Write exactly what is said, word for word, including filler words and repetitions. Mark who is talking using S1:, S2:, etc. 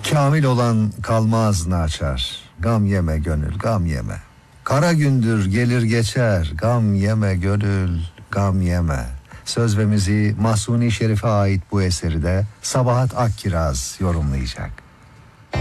S1: Kamil olan kalmaz naçar. Gam yeme gönül, gam yeme. Kara gündür gelir geçer. Gam yeme gönül, gam yeme. Söz ve müziği Mahsuni Şerif'e ait bu eseri de Sabahat Akkiraz yorumlayacak.